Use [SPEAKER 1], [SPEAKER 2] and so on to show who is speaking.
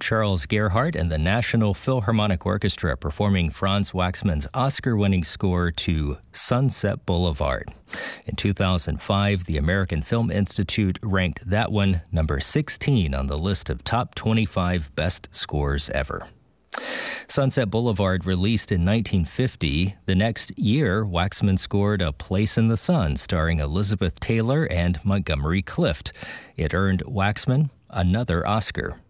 [SPEAKER 1] Charles Gerhardt and the National Philharmonic Orchestra performing Franz Waxman's Oscar-winning score to Sunset Boulevard. In 2005, the American Film Institute ranked that one number 16 on the list of top 25 best scores ever. Sunset Boulevard, released in 1950, the next year, Waxman scored A Place in the Sun, starring Elizabeth Taylor and Montgomery Clift. It earned Waxman another Oscar.